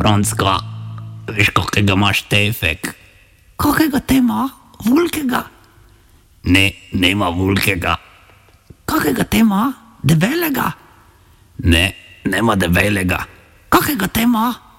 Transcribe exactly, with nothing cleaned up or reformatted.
Franska, veš, kakega imaš tefek? Kakega te ima? Vulkega? Ne, nema vulkega. Kakega te ima? Debelega? Ne, nema debelega. Kakega te ima?